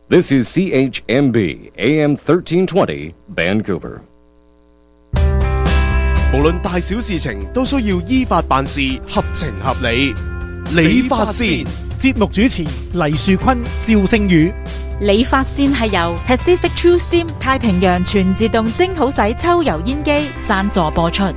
This is CHMB AM 1320 Vancouver. 無論大小事情都需要依法辦事，合情合理。理髮線節目主持黎樹坤、趙聖宇。 理髮線係由 Pacific True Steam 太平洋全自動蒸好洗抽油煙機贊助播出。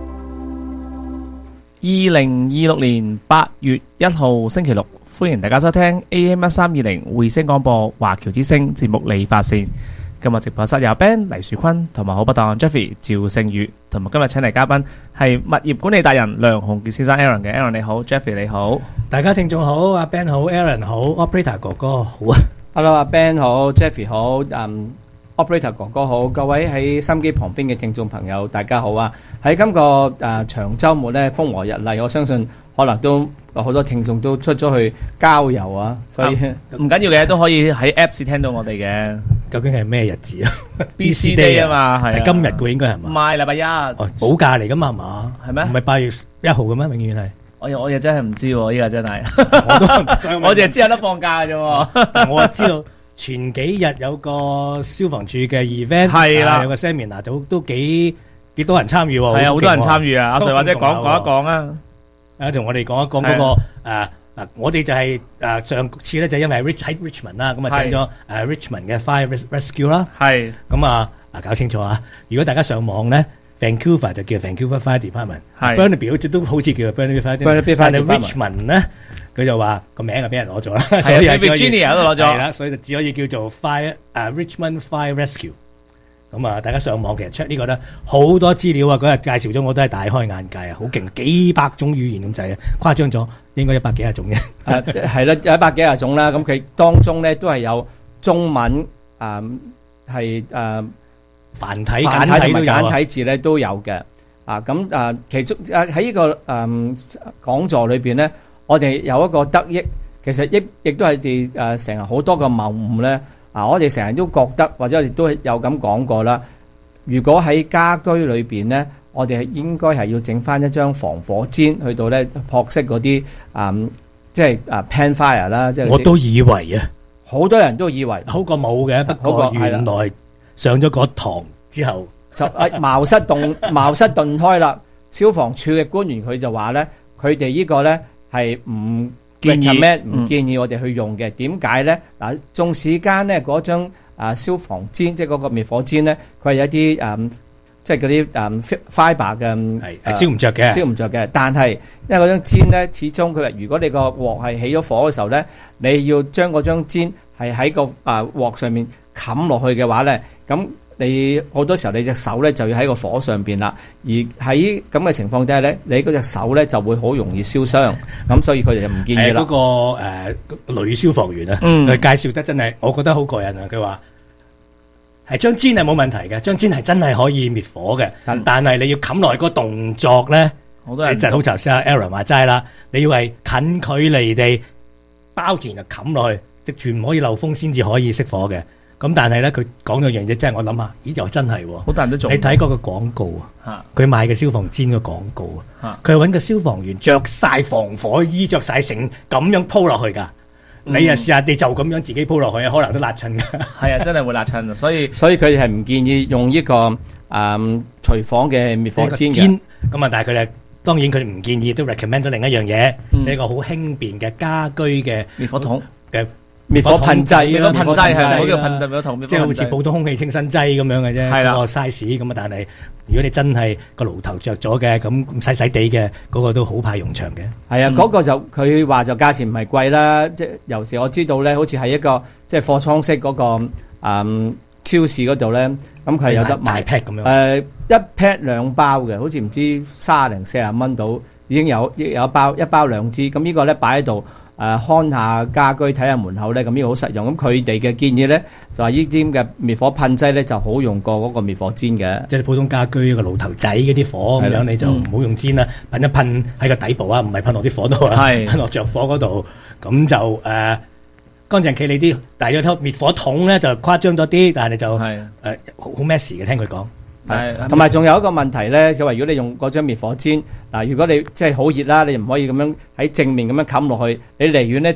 2026年8月1號星期六，歡迎大家收聽 AM 1320匯聲廣播華僑之聲節目理髮線。今日直播室有 Ben 黎樹坤同埋好拍檔 Jeffrey 趙聖宇，同埋今日請嚟嘉賓係物業管理達人梁鴻傑先生 Aaron 嘅 Aaron 你好 ，Jeffrey 你好， 大家聽眾好，阿 Ben 好 ，Aaron 好 ，Operator 哥哥好啊 ，Hello 阿 Ben 好 ，Jeffrey 好，Operator 哥哥好，各位喺收音機旁邊嘅聽眾朋友大家好啊！喺今個長週末咧風和日麗，我相信可能都好多聽眾都出咗去郊遊啊，所以唔緊要嘅，都可以喺 Apps 聽到我哋嘅。 究竟係咩日子啊 ？BC Day 啊嘛，係今日嘅應該係嘛？ 唔係禮拜一， 補假嚟噶嘛係嘛？ 係咩？ 唔係8月1號嘅咩？永遠係。 我又真係唔知喎，依個真係。我淨係知有得放假嘅啫。 我知道前幾日有個消防處嘅 event， 係啦， 有個 seminar 都幾多人參與喎。 係啊，好多人參與啊！阿 Sir 或者講一講啊。 同我哋講一講嗰個嗱，我哋就係上次咧就因為喺 Richmond 啦，咁啊請咗Richmond 嘅 Fire Rescue 啦， 係咁啊搞清楚啊！如果大家上網咧 ，Vancouver 就叫 Vancouver Fire Department，Burnaby 好似都好似叫 Burnaby Fire Department，但係 Richmond 咧佢就話個名啊俾人攞咗啦，所以喺 Virginia 都攞咗， 係啦，所以就只可以叫做 Richmond Fire Rescue。咁啊，大家上網其實 check 呢個咧好多資料啊！嗰日介紹咗我都係大開眼界啊，好勁，幾百種語言咁滯啊，誇張咗，應該100幾廿種嘅。 係啦，有100幾廿種啦。咁佢當中咧都係有中文係繁體同埋簡體字咧都有嘅。咁其中喺呢個講座裏邊咧，我哋有一個得益，其實亦都係哋成日好多個謬誤咧。我哋成日都覺得，或者我哋都有咁講過啦。如果喺家居裏邊咧，我哋係應該係要整翻一張防火氈去到咧撲熄嗰啲即係pan fire 啦。即係我都以為啊， 好多人都以為好過冇嘅，不過原來上咗嗰堂之後就茅塞頓開啦。消防處嘅官員佢就話咧，佢哋呢個咧係唔建議我哋去用嘅。點解咧？嗱，縱使間咧嗰張消防氈，即係嗰個滅火氈咧，佢係有啲即係嗰啲fiber 嘅燒唔着嘅。 但係因為嗰張氈咧，始終佢話，如果你個鑊係起咗火嘅時候咧，你要將嗰張氈係喺個鑊上面冚落去嘅話咧，咁你好多時候你隻手咧就要喺個火上邊啦，而喺咁嘅情況底下咧，你嗰隻手咧就會好容易燒傷，咁所以佢哋就唔建議啦。 嗰個女消防員啊，佢介紹得真係，我覺得好過癮啊！佢話係張氈係冇問題嘅，張氈係真係可以滅火嘅，但係你要冚落去個動作咧，好多人就好頭先阿 Aaron 話齋啦，你要係近距離地包住然後冚落去，即全唔可以漏風先至可以熄火嘅。咁但係咧，佢講咗樣嘢，真係我諗下，咦又真係喎！ 好多人都做。 你睇嗰個廣告啊，佢賣嘅消防氈嘅廣告啊，佢揾個消防員着晒防火衣，着晒成咁樣鋪落去㗎。你啊試下，你就咁樣自己鋪落去，可能都辣親㗎。 係啊，真係會辣親啊！所以佢哋係唔建議用呢個廚房嘅滅火氈嘅。 咁啊，但係佢哋當然佢哋唔建議，都 recommend 咗另一樣嘢，呢個好輕便嘅家居嘅滅火筒嘅。 滅火噴劑， 滅火噴劑係好叫滅火筒， 即係好似普通空氣清新劑咁樣嘅啫，嗰個 size 咁啊。但係如果你真係個爐頭着咗嘅，咁細細地嘅嗰個都好派用場嘅。 係啊，嗰個就佢話就價錢唔係貴啦，即係有時我知道咧，好似喺一個即係貨倉式嗰個超市嗰度咧，咁佢係有得賣 pack 咁樣。 一 pack 2包嘅，好似唔知30零40蚊到，已經有一包2支。咁呢個咧擺喺度。看下家居睇下門口咧，咁呢個好實用。咁佢哋嘅建議咧，就話呢啲咁嘅滅火噴劑咧就好用過嗰個滅火氈嘅。 即係普通家居個爐頭仔嗰啲火咁樣，你就唔好用氈啦，噴一噴喺個底部啊，唔係噴落啲火度啊，噴落着火嗰度，咁就乾淨企理啲。但係有套滅火筒咧就誇張咗啲，但係就好 messy 嘅，聽佢講。 同埋仲有一個問題咧，佢話如果你用嗰張滅火氈，嗱，如果你即係好熱啦，你唔可以咁樣喺正面咁樣冚落去，你離遠咧就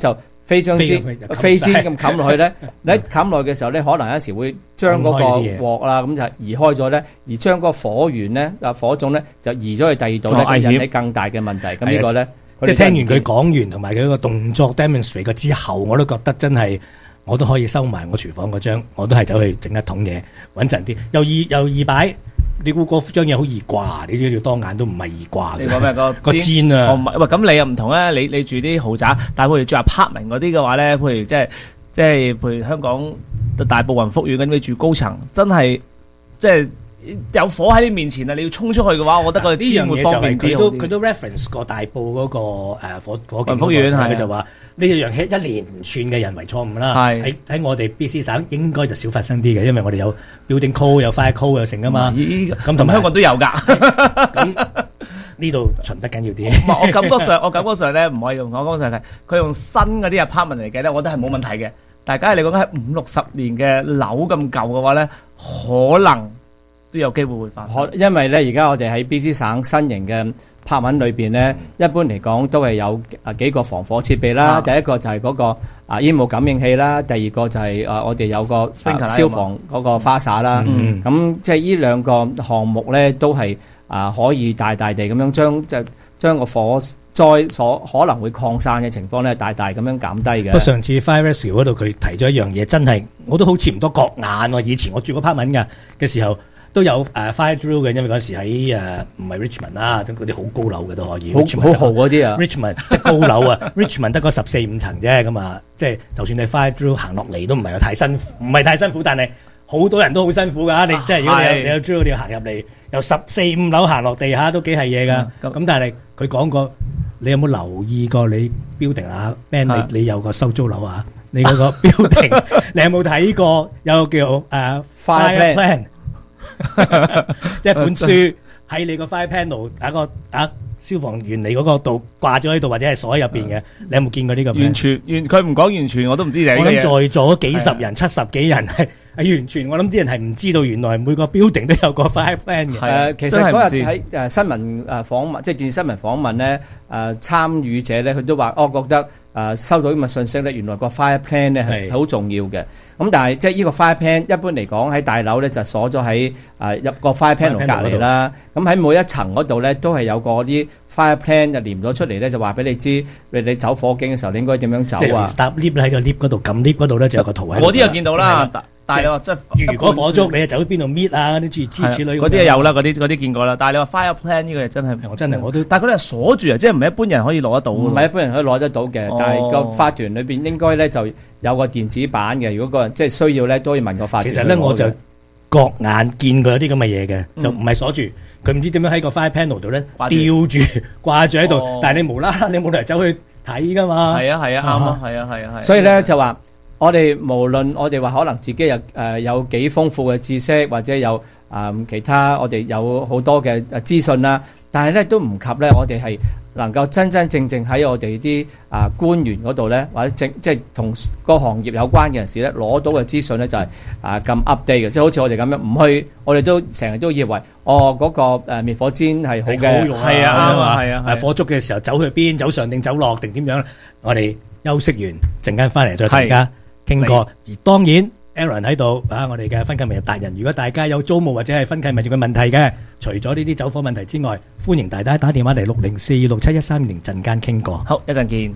飛張氈飛氈咁冚落去咧，你一冚落去嘅時候咧，可能有時會將嗰個鑊啦咁就移開咗咧，而將嗰個火源咧火種咧就移咗去第二度咧，引起更大嘅問題。咁呢個咧， 即係聽完佢講完同埋佢個動作 demonstrate 過之後，我都覺得真係我都可以收埋我廚房嗰張，我都係走去整一桶嘢穩陣啲，又易擺。你估嗰張嘢好易掛？你知要當眼都唔係易掛嘅。 你講咩個氈啊？ 哦，唔係，喂，咁你又唔同咧。你住啲豪宅，但係譬如住 apartment 嗰啲嘅話咧，譬如即係譬如香港大部分福苑咁，你住高層，真係即係有火喺你面前啊！你要衝出去嘅話，我覺得個氈會方便啲。 佢都 reference 過大埔嗰個火警福苑， 佢就話呢樣嘢一連串嘅人為錯誤啦。喺我哋 BC 省應該就少發生啲嘅，因為我哋有 building code 有 fire code 有成噶嘛。 咁同香港都有㗎。 咁呢度巡得緊要啲。 我感覺上咧唔可以用，我感覺上係佢用新嗰啲 apartment 嚟計咧，我覺得係冇問題嘅。但係假如你講緊係50-60年嘅樓咁舊嘅話咧，可能都有機會會發生。 因為咧，而家我哋喺 BC 省新型嘅拍文裏邊咧，一般嚟講都係有幾個防火設備啦。第一個就係嗰個煙霧感應器啦，第二個就係我哋有個消防嗰個花灑啦。咁即係呢兩個項目咧，都係可以大大地咁樣將個火災所可能會擴散嘅情況咧，大大咁樣減低嘅。 不過上次 Fire Rescue 嗰度佢提咗一樣嘢，真係我都好似唔多覺眼喎。以前我住嗰 apartment 嘅時候。都有fire drill 嘅，因為嗰時喺唔係 Richmond 啦，嗰啲好高樓嘅都可以。 好豪嗰啲啊 ！Richmond 即係高樓啊 ！Richmond 得個14-15層啫，咁啊，即係就算你 fire drill 行落嚟都唔係太辛苦，唔係太辛苦，但係好多人都好辛苦㗎。你即係如果你有 drill，你要行入嚟，由14-15樓行落地下都幾係嘢㗎。咁但係佢講過，你有冇留意過你 building 啊 Ben？你有個收租樓啊？你嗰個 building， 你有冇睇過有個叫fire plan？一本書喺你個 fire panel 個消防員嚟嗰個度掛咗喺度，或者係鎖喺入邊嘅，你有冇見過呢個？ 完全佢唔講完全，我都唔知。我諗在座幾十人、70幾人係完全，我諗啲人係唔知道原來每個 building 都有個 fire plan 嘅。 其實嗰日喺新聞訪問，即係電視新聞訪問咧，參與者咧，佢都話，我覺得收到咁嘅信息咧，原來個 fire plan 咧係好重要嘅。咁但係即係呢個 fire plan 一般嚟講喺大樓咧就鎖咗喺入個 fire panel 隔離啦。咁喺每一層嗰度咧都係有個啲 fire plan 就連咗出嚟咧，就話俾你知你走火警嘅時候你應該點樣走啊？ 即係搭 lift 喺個 lift 嗰度撳 lift 嗰度咧就有個圖喺度。 嗰啲又見到啦，但係即係如果火燭你走去邊度搣啊？啲諸如此類嗰啲係有啦，嗰啲見過啦。但係你話 fire plan 呢個真係我都，但係佢哋係鎖住啊，即係唔係一般人可以攞得到。唔係一般人可以攞得到嘅，但係個法團裏邊應該咧就有個電子版嘅。如果個人即係需要咧，都要問個法團。 其實咧我就覺眼見過有啲咁嘅嘢嘅，就唔係鎖住，佢唔知點樣喺個 fire panel 度咧吊住掛住喺度，但係你無啦啦你冇理由走去睇噶嘛。 係啊啱啊，係啊。 所以咧就話。我哋無論我哋話可能自己有幾豐富嘅知識，或者有其他我哋有好多嘅資訊啦，但係咧都唔及咧我哋係能夠真真正正喺我哋啲官員嗰度咧，或者即係同個行業有關嘅人士咧攞到嘅資訊咧就係咁 update 嘅，即係好似我哋咁樣唔去，我哋都成日都以為嗰個滅火氈係好嘅， 係啊係啊， 火燭嘅時候走去邊，走上定走落定點樣？我哋休息完陣間翻嚟再同大家傾過，而當然 Aaron 喺度我哋嘅分契物業達人。如果大家有租務或者係分契物業嘅問題嘅，除咗呢啲走火問題之外，歡迎大家打電話嚟604-267-1320，陣間傾過。 好，一陣見。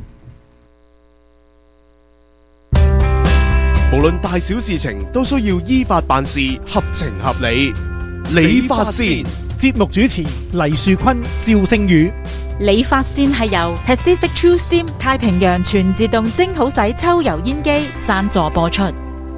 無論大小事情都需要依法辦事，合情合理。理髮線節目主持黎樹坤、趙星宇。 理髮線係由 Pacific True Steam 太平洋全自動蒸好洗抽油煙機贊助播出。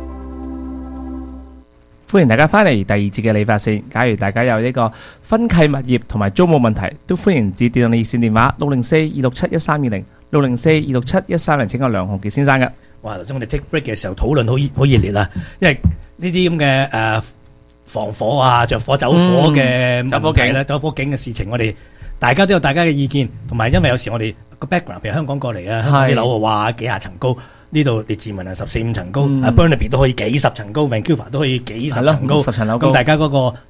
歡迎大家翻嚟第二節嘅理髮線。假如大家有呢個分契物業同埋租務問題，都歡迎致電我哋熱線電話604-267-1320 604-267-1320，請教梁鴻傑先生嘅。 哇！頭先我哋 take break 嘅時候討論好熱烈啊，因為呢啲咁嘅防火啊、着火走火嘅走火警咧、 走火警嘅事情，我哋大家都有大家嘅意見，同埋因為有時我哋個 background 譬如香港過嚟啊，香港啲樓話幾廿層高，呢度列治文14-15層高，Burnaby 都可以幾十層高，Vancouver 都可以幾十層高， 10層樓高， 咁大家嗰個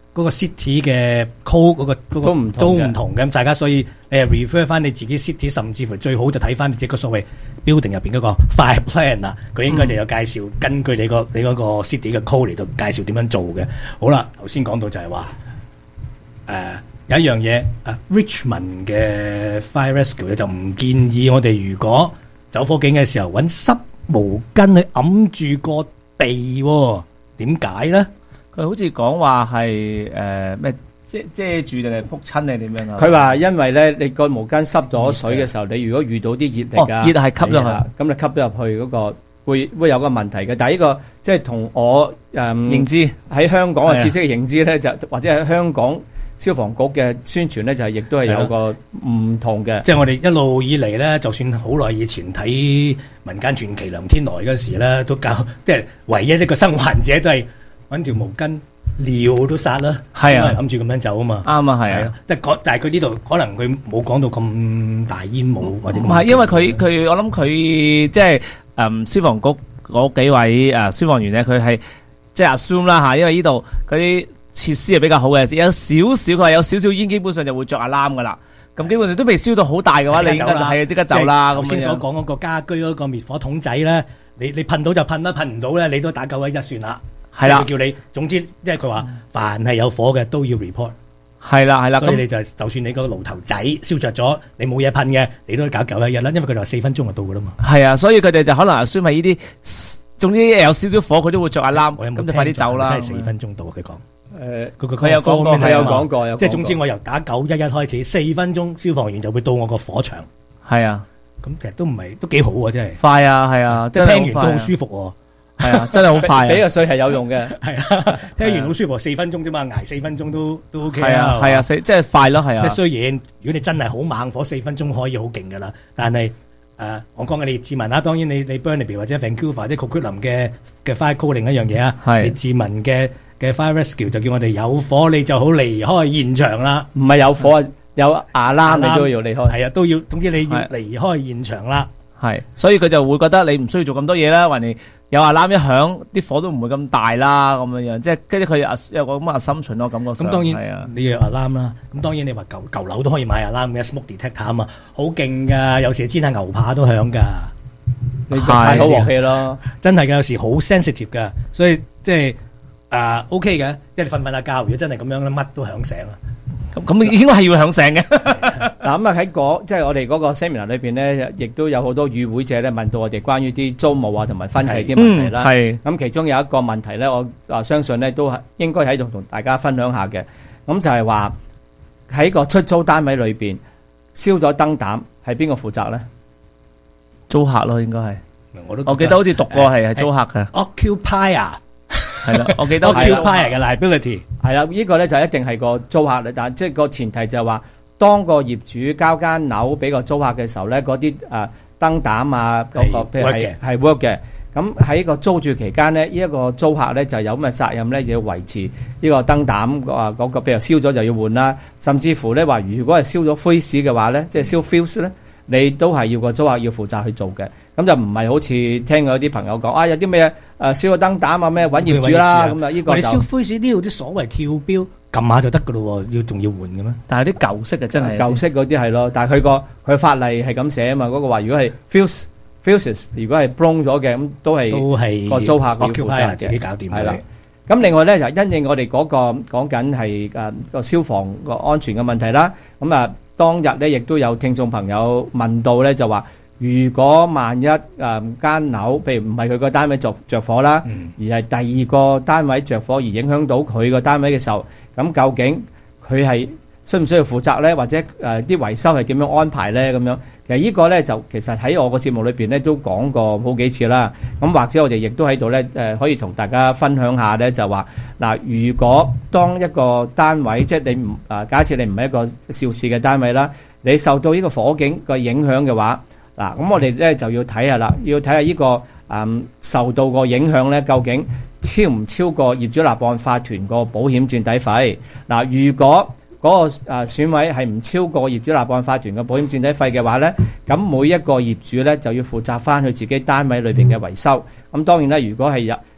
嗰個 city 嘅 code 嗰個都唔同嘅都唔同嘅，咁大家所以你係 refer 翻你自己 city， 甚至乎最好就睇翻你自己個所謂 building 入邊嗰個 fire plan 啦，佢應該就有介紹，根據你嗰個 city 嘅 code 嚟到介紹點樣做嘅。好啦，頭先講到就係話有一樣嘢Richmond 嘅 fire rescue 就唔建議我哋如果走火警嘅時候揾濕毛巾去揞住個地喎，點解咧？ 佢好似講話係咩遮住定係撲親定點樣啊？ 佢話因為咧，你個毛巾濕咗水嘅時候，你如果遇到啲熱力啊， 熱係吸咗去， 咁你吸咗入去嗰個會有個問題嘅。但係呢個即係同我認知喺香港嘅知識嘅認知咧，就或者喺香港消防局嘅宣傳咧，就係亦都係有個唔同嘅。 即係我哋一路以嚟咧，就算好耐以前睇民間傳奇梁天來嗰時咧，都教即係唯一一個生還者都係揾條毛巾尿都殺啦， 係啊， 諗住咁樣走啊嘛， 啱啊，係啊， 但係佢呢度可能佢冇講到咁大煙霧或者唔係，因為佢我諗佢即係消防局嗰幾位消防員咧，佢係即係 assume 啦嚇，因為呢度嗰啲設施係比較好嘅，有少少佢話有少少煙，基本上就會着alarm噶啦。咁基本上都未燒到好大嘅話，你應該就係即刻走啦。咁先所講嗰個家居嗰個滅火筒仔咧，你噴到就噴啦，噴唔到咧你都打911算啦。係啦，叫你總之，因為佢話凡係有火嘅都要 report。 係啦， 所以你就算你個爐頭仔燒着咗，你冇嘢噴嘅，你都搞911啦，因為佢就話4分鐘就到噶啦嘛。係啊，所以佢哋就可能assume係呢啲，總之有少少火佢都會着alarm，咁就快啲走啦。 真係4分鐘到佢講。 佢有講過， 佢有講過， 即係總之我由打911開始，4分鐘消防員就會到我個火場。 係啊， 咁其實都唔係都幾好啊，真係。 快啊，係啊， 即係聽完都好舒服喎。 係啊，真係好快。 俾個水係有用嘅。 係啊，聽完好舒服，4分鐘啫嘛，捱4分鐘都 OK 啊。 係啊，即係快咯，係啊。 即係雖然如果你真係好猛火，4分鐘可以好勁噶啦，但係我講緊你志文啦，當然你 Burnaby 或者 Vancouver 或者 Coquitlam 嘅 fire call 另一樣嘢啊。係。你志文嘅 fire rescue 就叫我哋有火你就好離開現場啦。 唔係有火有alarm你都要離開。 係啊，都要，總之你要離開現場啦。 係，所以佢就會覺得你唔需要做咁多嘢啦，或者有alarm一響，啲火都唔會咁大啦，咁樣樣，即係跟住佢有個咁嘅assumption咯，感覺上。 咁當然你要有alarm啦，咁當然你話舊樓都可以買alarm嘅 smoke detector 啊嘛，好勁噶，有時煎下牛扒都響噶。 你就太好鑊氣咯， 真係噶，有時好 sensitive 噶，所以即係OK 嘅，即係你瞓下覺，如果真係咁樣咧，乜都響醒啦。 咁應該係要響醒嘅。 嗱咁啊喺即係我哋嗰個 seminar 裏邊咧，亦都有好多與會者咧問到我哋關於啲租務啊同埋分契啲問題啦。係。咁其中有一個問題咧，我相信咧都係應該喺度同大家分享下嘅。咁就係話喺個出租單位裏邊燒咗燈膽，係邊個負責咧？ 租客咯，應該係。我記得好似讀過係租客嘅。 Occupier。係啦， 我記得 occupier 嘅 liability 係啦，呢個咧就一定係個租客咧，但係即係個前提就係話，當個業主交間樓俾個租客嘅時候咧，嗰啲燈膽啊，嗰個譬如係 work 嘅，咁喺個租住期間咧，呢一個租客咧就有咁嘅責任咧，要維持呢個燈膽嗰個，譬如燒咗就要換啦，甚至乎咧話，如果係燒咗灰屎嘅話咧，即係燒 fuse 咧，你都係要個租客要負責去做嘅。咁就唔係好似聽嗰啲朋友講有啲咩燒個燈膽啊咩揾業主啦，咁啊呢個就燒灰屎呢度啲所謂跳標撳下就得噶咯喎，仲要換嘅咩？ 但係啲舊式嘅真係舊式嗰啲係咯，但係佢法例係咁寫啊嘛，嗰個話如果係 fuses 如果係 blown 咗嘅，咁都係個租客要負責嘅， 自己搞掂係啦。咁另外咧就因應我哋嗰個講緊係個消防個安全嘅問題啦。咁當日咧亦都有聽眾朋友問到咧，就話如果萬一間樓，譬如唔係佢個單位着火啦，而係第二個單位着火而影響到佢個單位嘅時候，咁究竟佢係需唔需要負責咧？或者啲維修係點樣安排咧？咁樣其實呢個咧就其實喺我個節目裏邊咧都講過好幾次啦。咁或者我哋亦都喺度咧可以同大家分享下咧，就話嗱，如果當一個單位即係你唔假設你唔係一個肇事嘅單位啦，你受到呢個火警嘅影響嘅話，嗱，咁我哋咧就要睇下啦，要睇下呢個受到個影響咧，究竟超唔超過業主立案法團個保險墊底費？嗱，如果嗰個損毀係唔超過業主立案法團嘅保險墊底費嘅話咧，咁每一個業主咧就要負責翻佢自己單位裏邊嘅維修。咁當然啦，如果係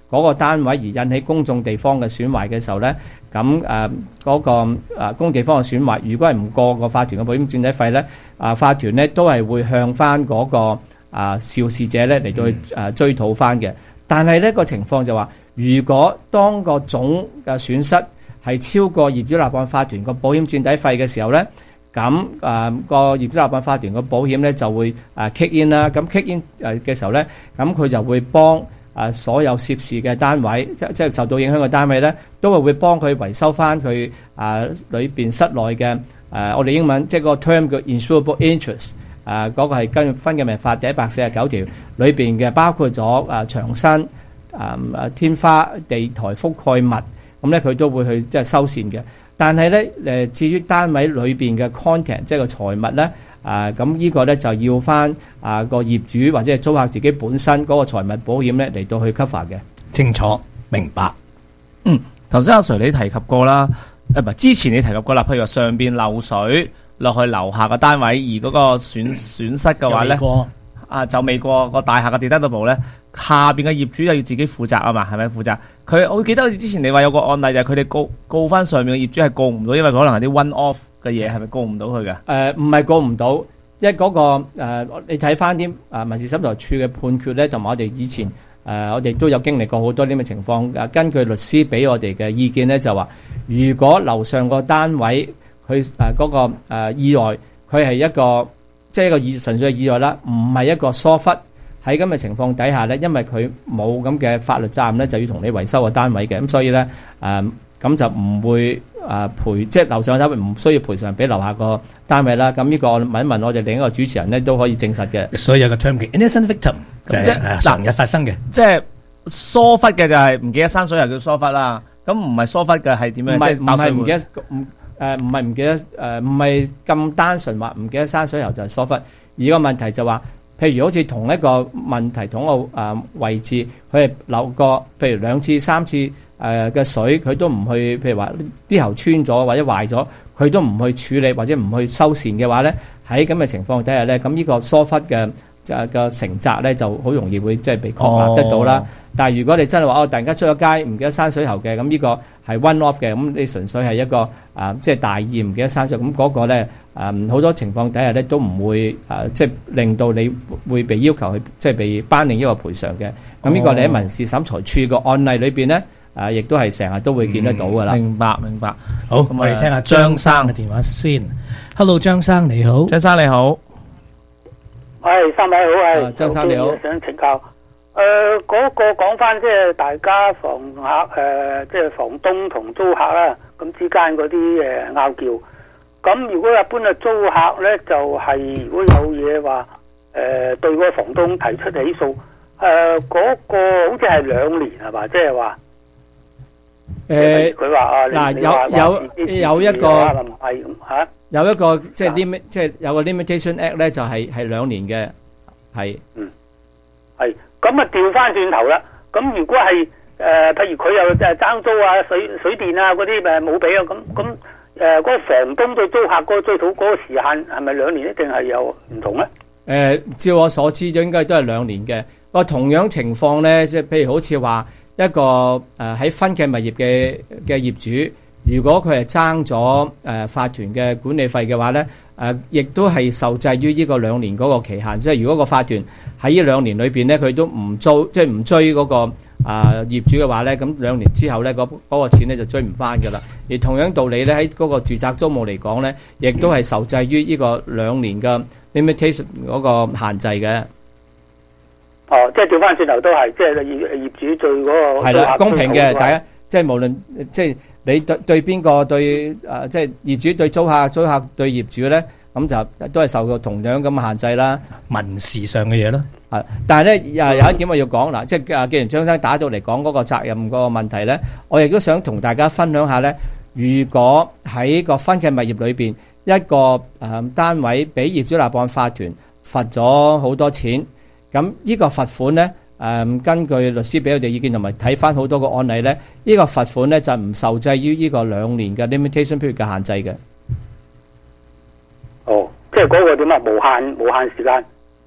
嗰個單位而引起公眾地方嘅損壞嘅時候咧，咁嗰個公地方嘅損壞，如果係唔過個法團嘅保險佔底費咧，法團咧都係會向翻嗰個肇事者咧嚟到去追討翻嘅。但係呢個情況就話，如果當個總嘅損失係超過業主立案法團個保險佔底費嘅時候咧，咁個業主立案法團個保險咧就會kick in 啦。咁kick in 嘅時候咧，咁佢就會幫所有涉事嘅單位，即係受到影響嘅單位咧，都係會幫佢維修翻佢裏邊室內嘅我哋英文即係個 term 叫 insurable interest。嗰個係根據分嘅命法第149條裏邊嘅，包括咗牆身、天花、地台覆蓋物，咁咧佢都會去即係修繕嘅。但係咧至於單位裏邊嘅 content， 即係個財物咧，咁呢個咧就要翻個業主或者係租客自己本身嗰個財物保險咧嚟到去 cover 嘅。 清楚明白。 頭先阿 Sir 你提及過啦，唔係之前你提及過啦，譬如話上邊漏水落去樓下嘅單位，而嗰個損失嘅話咧，就未過個大廈嘅 deductible咧，下邊嘅業主就要自己負責啊嘛，係咪負責？我記得之前你話有個案例就係佢哋告翻上面嘅業主係告唔到，因為佢可能係啲 one off 嘅嘢，係咪告唔到佢嘅？ 唔係告唔到，因為嗰個你睇翻啲民事審裁處嘅判決咧，同埋我哋以前我哋都有經歷過好多呢啲嘅情況。根據律師俾我哋嘅意見咧，就話如果樓上個單位佢嗰個意外，佢係一個即係一個純粹嘅意外啦，唔係一個疏忽。喺咁嘅情況底下咧，因為佢冇咁嘅法律責任咧，就要同你維修個單位嘅，咁所以咧咁就唔會賠，即係樓上嘅單位唔需要賠償俾樓下個單位啦。咁呢個問一問我哋另一個主持人咧，都可以證實嘅。 所以有個 term 叫 innocent victim，即係常日發生嘅。 即係疏忽嘅就係唔記得閂水又叫疏忽啦。咁唔係疏忽嘅係點樣？ 唔係唔記得，唔係唔記得，唔係咁單純話唔記得閂水喉就係疏忽。而個問題就話，譬如好似同一個問題同一個位置，佢係漏過譬如2次3次嘅水，佢都唔去，譬如話啲喉穿咗或者壞咗，佢都唔去處理或者唔去修繕嘅話咧，喺咁嘅情況底下咧，咁呢個疏忽嘅承責咧就好容易會即係被確立得到啦。但係如果你真係話突然間出咗街唔記得閂水喉嘅，咁呢個係 one off 嘅，咁你純粹係一個即係大意唔記得閂水，咁嗰個咧好多情況底下咧都唔會即係令到你會被要求去即係被頒令一個賠償嘅。咁呢個你喺民事審裁處個案例裏邊咧亦都係成日都會見得到噶啦。 明白。 好，咁我哋聽下張生嘅電話先。Hello， 張生你好。 張生你好。 係三位好， 張生你好。 想請教，嗰個講翻即係大家房客即係房東同租客啦，咁之間嗰啲拗撬。咁如果一般嘅租客咧，就係如果有嘢話對個房東提出起訴，嗰個好似係2年係嘛？即係話佢話嗱有一個係嚇。有一個即係 limit， 即係有個 limitation act 咧，就係2年嘅，係。 係。咁啊調翻轉頭啦。咁如果係譬如佢又爭租啊、水電啊嗰啲冇俾啊，咁嗰個房東對租客嗰個追討嗰個時限係咪2年一定係有唔同咧？ 照我所知，應該都係2年嘅。個同樣情況咧，即係譬如好似話一個喺分嘅物業嘅業主。如果佢係爭咗法團嘅管理費嘅話咧，亦都係受制於呢個2年嗰個期限。即係如果個法團喺呢2年裏邊咧，佢都唔租，即係唔追嗰個業主嘅話咧，咁2年之後咧，嗰個錢咧就追唔翻㗎啦。而同樣道理咧，喺嗰個住宅租務嚟講咧，亦都係受制於呢個2年嘅 limitation 嗰個限制嘅。 即係調翻轉頭都係，即係業主對嗰個係啦，公平嘅，大家。即係無論即係你對邊個對即係業主對租客，租客對業主咧，咁就都係受到同樣咁嘅限制啦。 民事上嘅嘢啦， 但係咧有一點我要講嗱，即係既然張生打到嚟講嗰個責任嗰個問題咧，我亦都想同大家分享下咧。如果喺個分嘅物業裏邊，一個單位俾業主立案法團罰咗好多錢，咁呢個罰款咧。根據律師俾我哋意見同埋睇翻好多個案例咧，呢個罰款咧就唔受制於呢個2年嘅 limitation period 嘅限制嘅。 即係嗰個點啊？無限時間。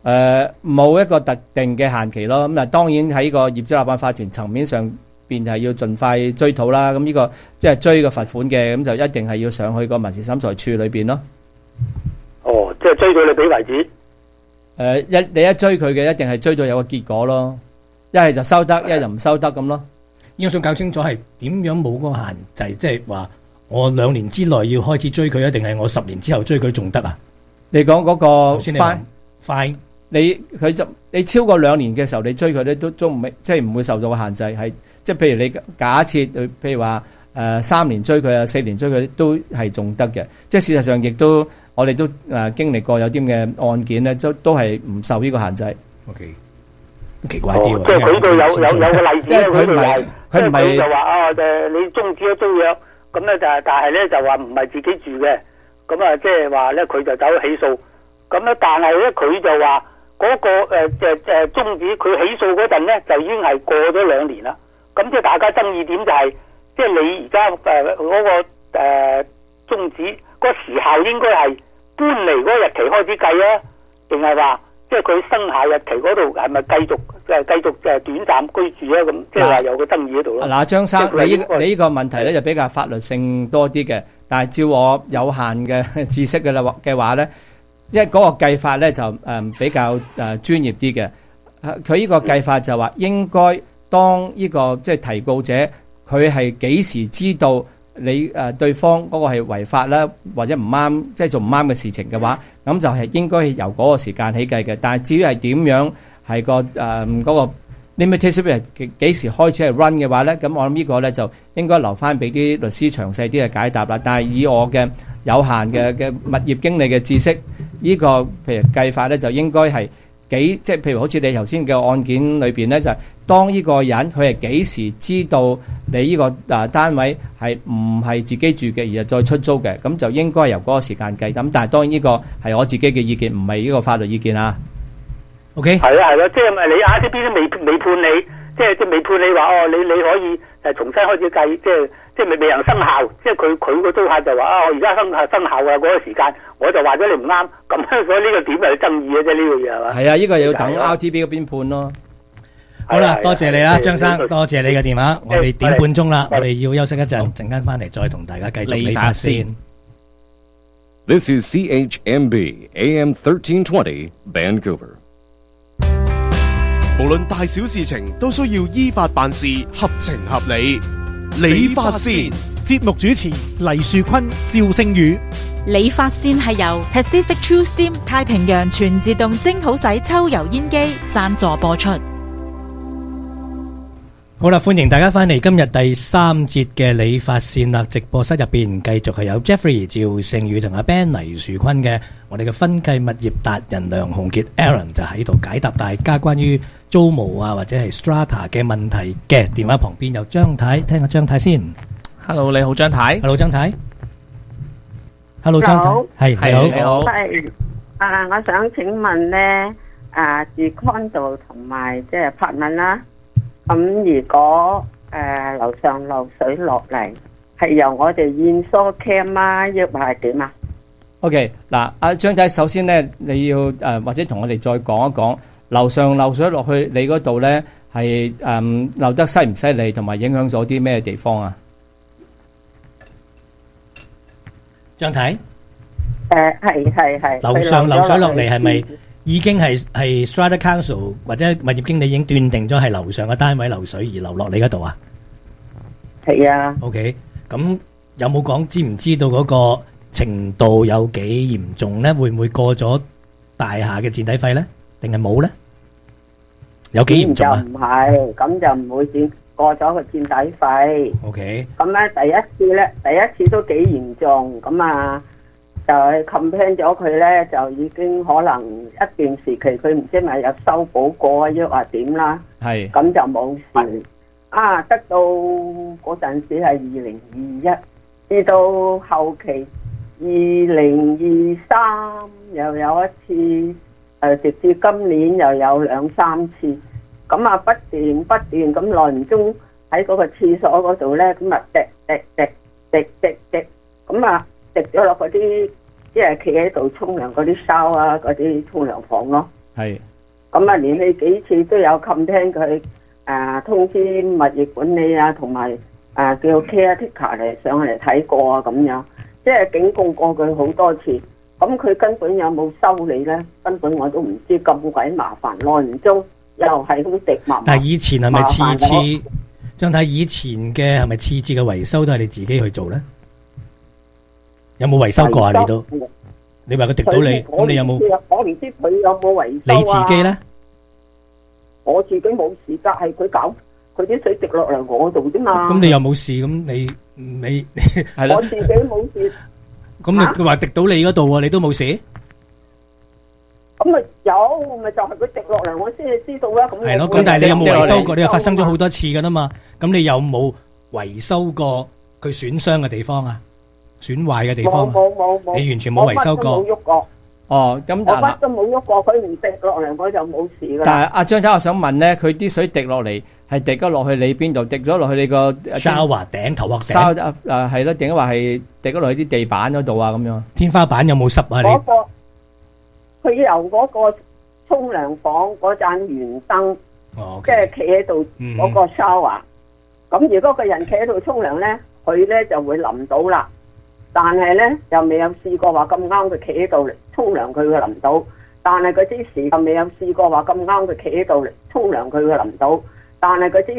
冇一個特定嘅限期咯。咁啊，當然喺個業主立案法團層面上邊係要盡快追討啦。咁呢個即係追個罰款嘅，咁就一定係要上去個民事審裁處裏邊咯。 哦，即係追到你俾為止。 你一追佢嘅，一定係追到有個結果咯。一係就收得，一係就唔收得咁咯。 應該想搞清楚係點樣冇嗰個限制，即係話我2年之內要開始追佢，一定係我10年之後追佢仲得啊？ 你講嗰個 fine， 你超過2年嘅時候，你追佢咧都唔即係唔會受到個限制，係即係譬如你假設譬如話3年追佢啊，4年追佢都係仲得嘅。即係事實上亦都我哋都經歷過有啲嘅案件咧，都係唔受呢個限制。 OK。奇怪啲喎， 即係佢度有個例子咧，佢唔係就話你終止咗租約，咁咧但係咧就話唔係自己住嘅，咁啊即係話咧佢就走起訴，咁咧但係咧佢就話嗰個終止佢起訴嗰陣咧就已經係過咗2年啦，咁即係大家爭議點就係即係你而家嗰個終止嗰個時效應該係搬嚟嗰個日期開始計啊，定係話即係佢生效日期嗰度係咪繼續短暫居住啊？咁即係話有個爭議喺度咯。 嗱，張生，你呢個問題咧就比較法律性多啲嘅，但係照我有限嘅知識嘅話咧，因為嗰個計法咧就比較專業啲嘅。佢呢個計法就話應該當呢個即係提告者佢係幾時知道你對方嗰個係違法啦，或者唔啱，即係做唔啱嘅事情嘅話，咁就係應該係由嗰個時間起計嘅。但係至於係點樣係嗰個 limitation 係幾時開始係 run 嘅話咧，咁我諗呢個咧就應該留翻俾啲律師詳細啲嘅解答啦。但係以我嘅有限嘅物業經理嘅知識，呢個譬如計法咧就應該係即係譬如好似你頭先嘅案件裏邊咧，就係當呢個人佢係幾時知道你呢個單位係唔係自己住嘅，而係再出租嘅，咁就應該由嗰個時間計。咁但係當然呢個係我自己嘅意見，唔係呢個法律意見啊。OK， 係啦，即係咪你 RTP 都未判你，即係未判你話你可以重新開始計，即係未能生效，即係佢個租客就話我而家生效啊嗰個時間，我就話咗你唔啱，咁所以呢個點係爭議嘅啫，呢個嘢係嘛？ 係啊，呢個要等 RTP 嗰邊判咯。 好啦，多謝你啦，張生，多謝你嘅電話。我哋點半鐘啦，我哋要休息一陣，陣間翻嚟再同大家繼續理髮先。 This is CHMB AM 1320 Vancouver。 無論大小事情都需要依法辦事，合情合理。理髮先， 節目主持黎樹坤、趙聖宇。 理髮先係由 Pacific True Steam 太平洋全自動蒸好洗抽油煙機贊助播出。 好啦，歡迎大家翻嚟今日第3節嘅理髮線啦！直播室入邊繼續係有 Jeffrey 趙聖宇同阿 Ben 黎樹坤嘅，我哋嘅分契物業達人梁鴻傑 Aaron 就喺度解答大家關於租務啊或者係 Strata 嘅問題嘅。電話旁邊有張太，聽下張太先。 Hello， 你好張太。 Hello， 張太。Hello， 張太。係你好。 係我想請問咧，住 condo 同埋即係 apartment 啦。咁如果樓上漏水落嚟，係由我哋驗疏 cam 啊，抑或係點啊 ？OK， 嗱，阿張仔，首先咧，你要或者同我哋再講一講，樓上漏水落去你嗰度咧，係漏得犀唔犀利，同埋影響咗啲咩地方啊？ 張太， 係。 樓上漏水落嚟係咪？已經係 Strata Council 或者物業經理已經斷定咗係樓上嘅單位漏水而流落你嗰度啊？ 係啊。 OK， 咁有冇講知唔知道嗰個程度有幾嚴重咧？會唔會過咗大廈嘅墊底費咧？定係冇咧？有幾嚴重啊？ 就唔係，咁就唔會過咗個墊底費。 OK。 咁咧第一次都幾嚴重，咁啊。就係 complain 咗佢咧，就已經可能一段時期佢唔知咪有修補過啊，抑或點啦。係。咁就冇事。得到嗰陣時係2021，至到後期2023又有一次，直至今年又有2-3次。咁啊不斷咁耐唔中喺嗰個廁所嗰度咧，咁啊滴，咁啊。滴咗落嗰啲，即係企喺度沖涼嗰啲燒啊，嗰啲沖涼房咯。 係。 咁啊，連續幾次都有冚聽佢通知物業管理啊，同埋叫 caretaker 嚟上嚟睇過啊，咁樣即係警告過佢好多次。咁佢根本有冇修理咧？根本我都唔知，咁鬼麻煩，耐唔中又係咁滴麻。 但係以前係咪次次？張太以前嘅係咪次次嘅維修都係你自己去做咧？有冇維修過啊？你都？你話佢滴到你，咁你有冇？ 我唔知佢有冇維修啊？ 你自己咧？ 我自己冇事㗎，係佢搞佢啲水滴落嚟我度啫嘛。 咁你又冇事，咁你係咯？ 我自己冇事。 咁佢話滴到你嗰度喎，你都冇事？ 咁咪有，咪就係佢滴落嚟，我先至知道啦。咁係咯，咁但係你有冇維修過？你又發生咗好多次㗎啦嘛。咁你有冇維修過佢損傷嘅地方啊？損壞嘅地方啊？ 冇， 你完全冇維修過。 我乜都冇喐過。 哦，咁但係我乜都冇喐過，佢唔滴落嚟我就冇事㗎。 但係阿張太，我想問咧，佢啲水滴落嚟係滴咗落去你邊度？滴咗落去你個 shower頂、頭殼頂。 係咯，定係話係滴咗落去啲地板嗰度啊？咁樣。 天花板有冇濕啊？ 佢由嗰個沖涼房嗰盞圓燈，即係企喺度嗰個 shower。咁如果個人企喺度沖涼咧，佢咧就會淋到啦。但係咧又未有試過話咁啱佢企喺度嚟沖涼，佢會淋到。但係嗰啲時又未有試過話咁啱佢企喺度嚟沖涼，佢會淋到。但係嗰啲